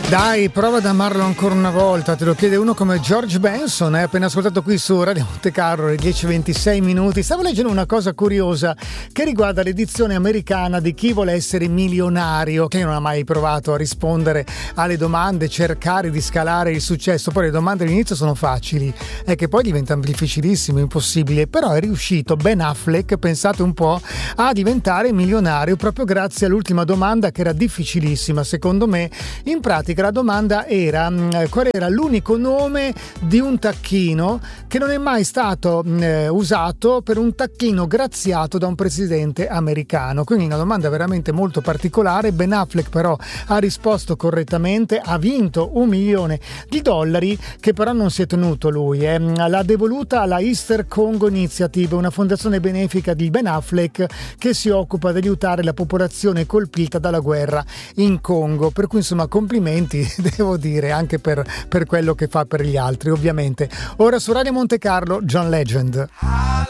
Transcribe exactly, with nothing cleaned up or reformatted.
Dai, prova ad amarlo ancora una volta, te lo chiede uno come George Benson, hai appena ascoltato qui su Radio Monte Carlo, le dieci e ventisei minuti. Stavo leggendo una cosa curiosa che riguarda l'edizione americana di Chi vuole essere milionario, che non ha mai provato a rispondere alle domande, cercare di scalare il successo. Poi le domande all'inizio sono facili, è che poi diventano difficilissime, impossibili, però è riuscito Ben Affleck, pensate un po', a diventare milionario proprio grazie all'ultima domanda che era difficilissima, secondo me. In pratica la domanda era qual era l'unico nome di un tacchino che non è mai stato eh, usato per un tacchino graziato da un presidente americano. Quindi una domanda veramente molto particolare. Ben Affleck però ha risposto correttamente, ha vinto un milione di dollari che però non si è tenuto lui, eh. L'ha devoluta alla Easter Congo Initiative, una fondazione benefica di Ben Affleck che si occupa di aiutare la popolazione colpita dalla guerra in Congo, per cui insomma complimenti devo dire anche per, per quello che fa per gli altri ovviamente. Ora su Radio Monte Carlo John Legend.